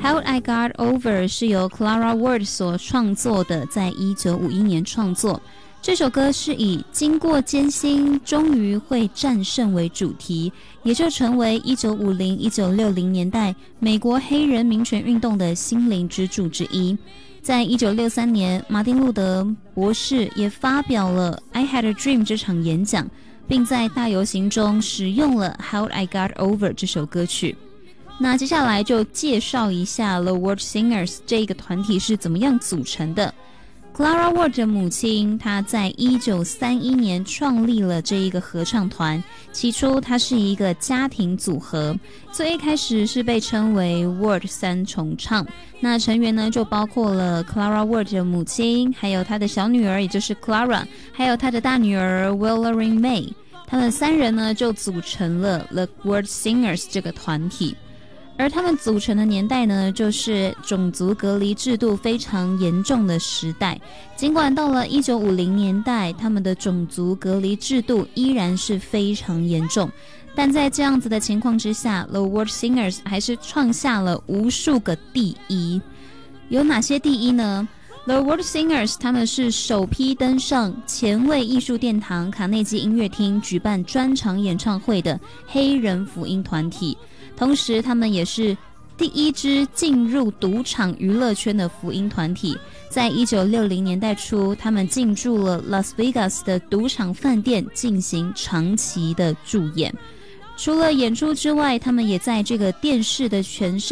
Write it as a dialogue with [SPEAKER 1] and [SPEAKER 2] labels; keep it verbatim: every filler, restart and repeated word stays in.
[SPEAKER 1] How I Got Over 是由 Clara Ward 所创作的，在一九五一年创作。这首歌是以经过艰辛终于会战胜为主题，也就成为一九五零、一九六零年代美国黑人民权运动的心灵支柱之一。在一九六三年，马丁路德博士也发表了 I Had a Dream 这场演讲，并在大游行中使用了 How I Got Over 这首歌曲。那接下来就介绍一下 The Ward Singers 这个团体是怎么样组成的。Clara Ward 的母亲，她在一九三一年创立了这一个合唱团。起初，它是一个家庭组合，最一开始是被称为 Ward 三重唱。那成员呢，就包括了 Clara Ward 的母亲，还有她的小女儿，也就是 Clara， 还有她的大女儿 Valerie May。他们三人呢，就组成了 The Ward Singers 这个团体。而他们组成的年代呢，就是种族隔离制度非常严重的时代。尽管到了一九五零年代，他们的种族隔离制度依然是非常严重，但在这样子的情况之下， The Ward Singers 还是创下了无数个第一。有哪些第一呢？ The Ward Singers 他们是首批登上前卫艺术殿堂卡内基音乐厅举办专场演唱会的黑人福音团体，同时他们也是第一支进入赌场娱乐圈的福音团体。在一九六零年代初，他们进驻了 Las Vegas 的赌场饭店进行长期的驻演。除了演出之外，他们也在这个电视的全盛